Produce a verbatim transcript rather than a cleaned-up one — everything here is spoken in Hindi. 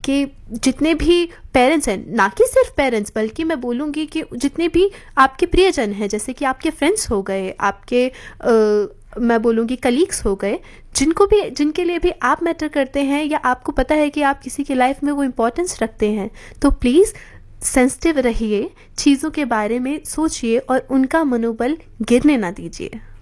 कि जितने भी पेरेंट्स हैं, ना कि सिर्फ पेरेंट्स बल्कि मैं बोलूँगी कि जितने भी आपके प्रियजन हैं, जैसे कि आपके फ्रेंड्स हो गए, आपके आ, मैं बोलूँगी कलीग्स हो गए, जिनको भी जिनके लिए भी आप मैटर करते हैं या आपको पता है कि आप किसी की लाइफ में वो इम्पोर्टेंस रखते हैं, तो प्लीज़ सेंसिटिव रहिए, चीज़ों के बारे में सोचिए और उनका मनोबल गिरने ना दीजिए।